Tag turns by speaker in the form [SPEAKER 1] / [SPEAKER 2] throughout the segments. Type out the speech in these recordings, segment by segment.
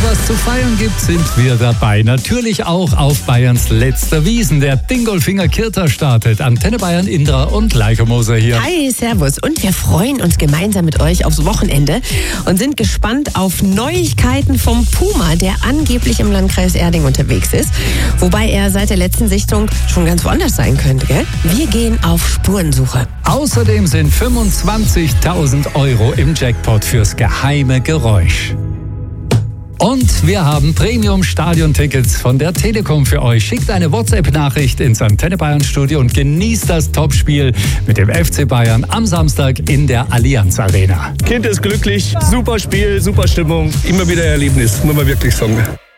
[SPEAKER 1] was zu feiern gibt, sind wir dabei. Natürlich auch auf Bayerns letzter Wiesn. Der Dingolfinger Kirta startet. Antenne Bayern, Indra und Leiko Moser hier.
[SPEAKER 2] Hi, servus. Und wir freuen uns gemeinsam mit euch aufs Wochenende und sind gespannt auf Neuigkeiten vom Puma, der angeblich im Landkreis Erding unterwegs ist. Wobei er seit der letzten Sichtung schon ganz woanders sein könnte, gell? Wir gehen auf Spurensuche.
[SPEAKER 1] Außerdem sind 25.000 Euro im Jackpot fürs geheime Geräusch. Und wir haben Premium-Stadion-Tickets von der Telekom für euch. Schickt eine WhatsApp-Nachricht ins Antenne Bayern Studio und genießt das Topspiel mit dem FC Bayern am Samstag in der Allianz Arena.
[SPEAKER 3] Kind ist glücklich, super Spiel, super Stimmung, immer wieder Erlebnis, muss man wirklich sagen.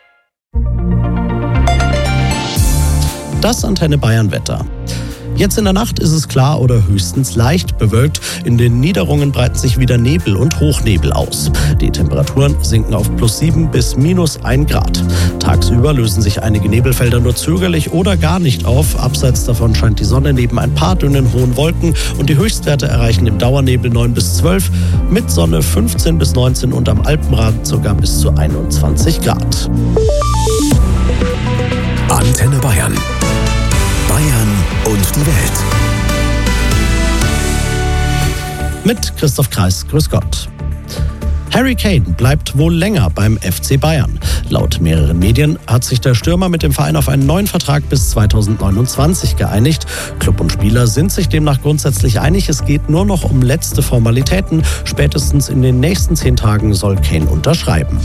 [SPEAKER 4] Das Antenne Bayern Wetter. Jetzt in der Nacht ist es klar oder höchstens leicht bewölkt. In den Niederungen breiten sich wieder Nebel und Hochnebel aus. Die Temperaturen sinken auf +7 bis -1 Grad. Tagsüber lösen sich einige Nebelfelder nur zögerlich oder gar nicht auf. Abseits davon scheint die Sonne neben ein paar dünnen hohen Wolken und die Höchstwerte erreichen im Dauernebel 9 bis 12, mit Sonne 15 bis 19 und am Alpenrand sogar bis zu 21 Grad.
[SPEAKER 5] Antenne Bayern. Bayern und die Welt.
[SPEAKER 4] Mit Christoph Kreis, grüß Gott. Harry Kane bleibt wohl länger beim FC Bayern. Laut mehreren Medien hat sich der Stürmer mit dem Verein auf einen neuen Vertrag bis 2029 geeinigt. Club und Spieler sind sich demnach grundsätzlich einig. Es geht nur noch um letzte Formalitäten. Spätestens in den nächsten 10 Tagen soll Kane unterschreiben.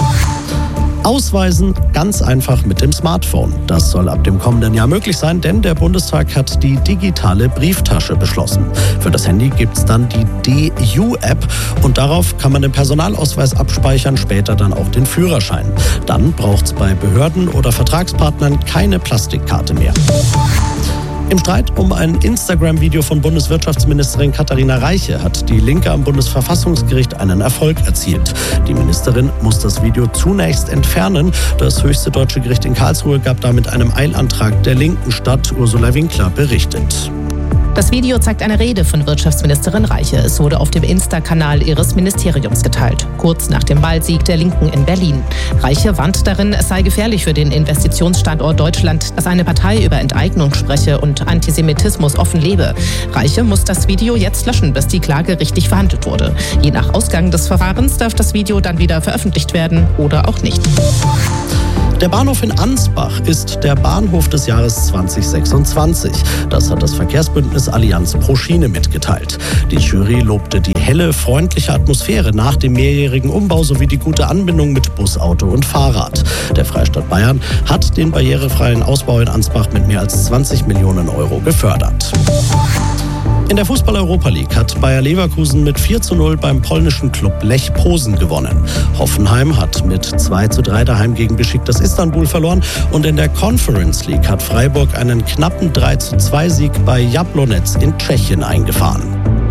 [SPEAKER 4] Ausweisen ganz einfach mit dem Smartphone. Das soll ab dem kommenden Jahr möglich sein, denn der Bundestag hat die digitale Brieftasche beschlossen. Für das Handy gibt es dann die DU-App und darauf kann man den Personalausweis abspeichern, später dann auch den Führerschein. Dann braucht es bei Behörden oder Vertragspartnern keine Plastikkarte mehr. Im Streit um ein Instagram-Video von Bundeswirtschaftsministerin Katharina Reiche hat die Linke am Bundesverfassungsgericht einen Erfolg erzielt. Die Ministerin muss das Video zunächst entfernen. Das höchste deutsche Gericht in Karlsruhe gab damit einem Eilantrag der Linken statt. Ursula Winkler berichtet.
[SPEAKER 6] Das Video zeigt eine Rede von Wirtschaftsministerin Reiche. Es wurde auf dem Insta-Kanal ihres Ministeriums geteilt, kurz nach dem Wahlsieg der Linken in Berlin. Reiche warnt darin, es sei gefährlich für den Investitionsstandort Deutschland, dass eine Partei über Enteignung spreche und Antisemitismus offen lebe. Reiche muss das Video jetzt löschen, bis die Klage richtig verhandelt wurde. Je nach Ausgang des Verfahrens darf das Video dann wieder veröffentlicht werden oder auch nicht.
[SPEAKER 4] Der Bahnhof in Ansbach ist der Bahnhof des Jahres 2026. Das hat das Verkehrsbündnis Allianz pro Schiene mitgeteilt. Die Jury lobte die helle, freundliche Atmosphäre nach dem mehrjährigen Umbau sowie die gute Anbindung mit Bus, Auto und Fahrrad. Der Freistaat Bayern hat den barrierefreien Ausbau in Ansbach mit mehr als 20 Millionen Euro gefördert. In der Fußball-Europa League hat Bayer Leverkusen mit 4:0 beim polnischen Klub Lech Posen gewonnen. Hoffenheim hat mit 2:3 daheim gegen Besiktas Istanbul verloren und in der Conference League hat Freiburg einen knappen 3:2-Sieg bei Jablonec in Tschechien eingefahren.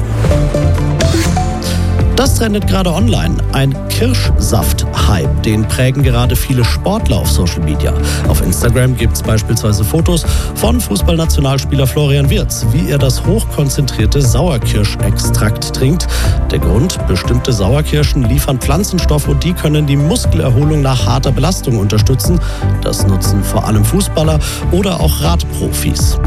[SPEAKER 4] Das trendet gerade online. Ein Kirschsaft-Hype, den prägen gerade viele Sportler auf Social Media. Auf Instagram gibt es beispielsweise Fotos von Fußballnationalspieler Florian Wirtz, wie er das hochkonzentrierte Sauerkirschextrakt trinkt. Der Grund: bestimmte Sauerkirschen liefern Pflanzenstoffe und die können die Muskelerholung nach harter Belastung unterstützen. Das nutzen vor allem Fußballer oder auch Radprofis.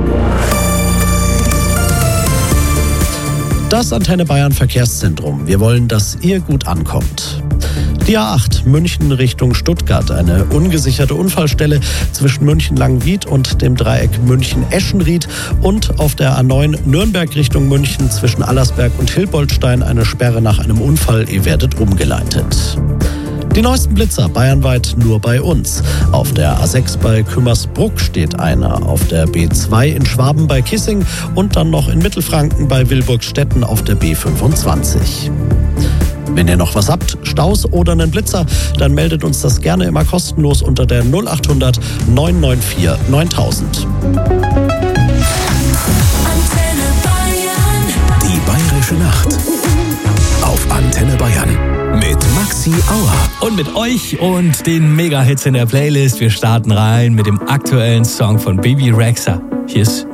[SPEAKER 4] Das Antenne Bayern Verkehrszentrum. Wir wollen, dass ihr gut ankommt. Die A8 München Richtung Stuttgart. Eine ungesicherte Unfallstelle zwischen München-Langwied und dem Dreieck München-Eschenried. Und auf der A9 Nürnberg Richtung München zwischen Allersberg und Hilboldstein eine Sperre nach einem Unfall. Ihr werdet umgeleitet. Die neuesten Blitzer bayernweit nur bei uns. Auf der A6 bei Kümmersbruck steht einer, auf der B2 in Schwaben bei Kissing und dann noch in Mittelfranken bei Wilburgstetten auf der B25. Wenn ihr noch was habt, Staus oder einen Blitzer, dann meldet uns das gerne immer kostenlos unter der 0800 994 9000.
[SPEAKER 5] Die Bayerische Nacht auf Antenne Bayern mit Maxi Auer.
[SPEAKER 7] Und mit euch und den Mega-Hits in der Playlist. Wir starten rein mit dem aktuellen Song von Baby Rexha. Hier ist